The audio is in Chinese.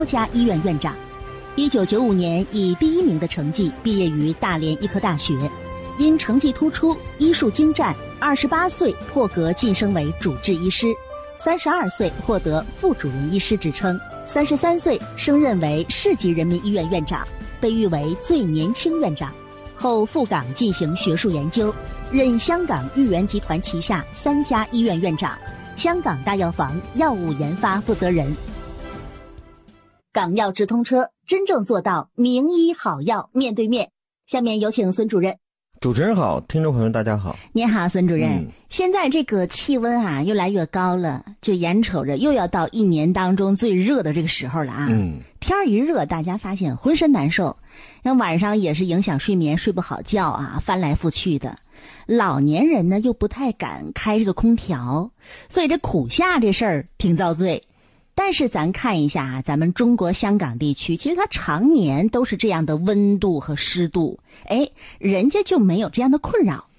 家医院院长。1995年以第1名的成绩毕业于大连医科大学，因成绩突出、医术精湛，28岁破格晋升为主治医师，32岁获得副主任医师职称，33岁升任为市级人民医院院长，被誉为最年轻院长。后赴港进行学术研究，任香港裕元集团旗下3家医院院长、香港大药房药物研发负责人。港药直通车真正做到名医好药面对面。下面有请孙主任。 主持人好，听众朋友大家好。 您好，孙主任。现在这个气温啊越来越高了，就眼瞅着又要到1年当中最热的这个时候了啊。天儿一热，大家发现浑身难受，那晚上也是影响睡眠，睡不好觉啊，翻来覆去的。老年人呢又不太敢开这个空调，所以这苦夏这事儿挺遭罪。但是咱看一下啊，咱们中国香港地区，其实它常年都是这样的温度和湿度，人家就没有这样的困扰。